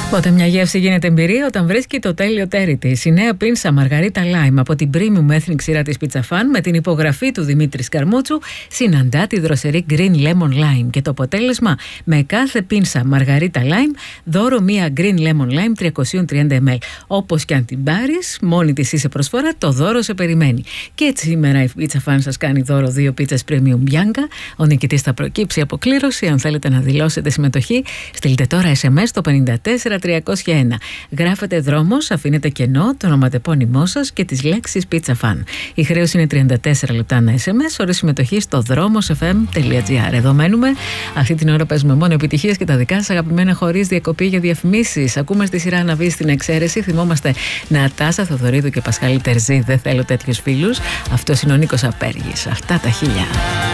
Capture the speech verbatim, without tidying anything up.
Όταν μια γεύση γίνεται εμπειρία, όταν βρίσκει το τέλειο τέρι της. Η νέα πίνσα Μαργαρίτα Lime από την premium ethnic σειρά της Pizza Fan με την υπογραφή του Δημήτρη Σκαρμούτσου συναντά τη δροσερή Green Lemon Lime. Και το αποτέλεσμα, με κάθε πίνσα Μαργαρίτα Lime δώρο μία Green Lemon Lime τριακόσια τριάντα μιλιλίτρα. Όπως και αν την πάρεις, μόνη της είσαι προσφορά, το δώρο σε περιμένει. Και έτσι σήμερα η Pizza Fan σας κάνει δώρο δύο πίτσες Premium Bianca. Ο νικητής θα προκύψει από κλήρωση. Αν θέλετε να δηλώσετε συμμετοχή, στείλτε τώρα ες εμ ες στο πενήντα τέσσερα τριακόσια ένα. Γράφετε δρόμος, αφήνετε κενό, το ονοματεπώνυμό σας και τις λέξεις Pizza Fan. Η χρέωση είναι τριάντα τέσσερα λεπτά ένα ες εμ ες, ώρες συμμετοχή στο δρόμος εφ εμ τελεία τζι άρ. Εδώ μένουμε. Αυτή την ώρα παίζουμε μόνο επιτυχίες και τα δικά σας αγαπημένα χωρίς διακοπή για διαφημίσεις. Ακούμε στη σειρά Αναβεί στην εξαίρεση. Θυμόμαστε Νατάσα Θοδωρίδου και Πασχάλη Τερζή. Δεν θέλω τέτοιους φίλους. Αυτός είναι ο Νίκος Απέργης. Αυτά τα χίλια.